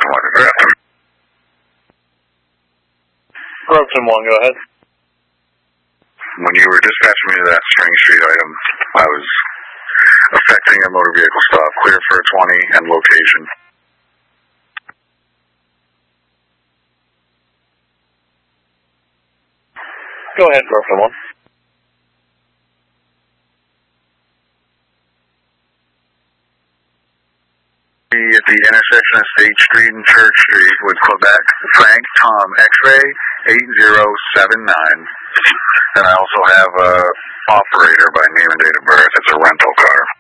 1, good afternoon. Brooklyn 1, go ahead. When you were dispatching me to that Spring Street item, I was affecting a motor vehicle stop, clear for a 20 and location. Go ahead, Brooklyn 1. At the intersection of State Street and Church Street with Quebec, Frank Tom X-Ray 8079. And I also have a operator by name and date of birth. It's a rental car.